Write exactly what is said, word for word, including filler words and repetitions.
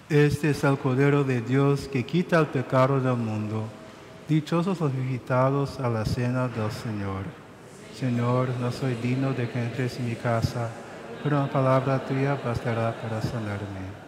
Este es el Cordero de Dios que quita el pecado del mundo. Dichosos los invitados a la cena del Señor. Señor, no soy digno de que entres en mi casa, pero una palabra tuya bastará para sanarme.